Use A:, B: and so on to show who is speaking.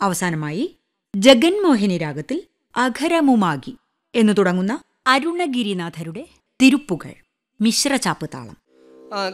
A: അവസാനമായി ജഗന്മോഹിനി രാഗത്തിൽ അഖരമുമാകി എന്നു തുടങ്ങുന്ന അരുണഗിരിനാഥരുടെ തിരുപ്പുകൾ മിശ്രചാപ്പ് താളം.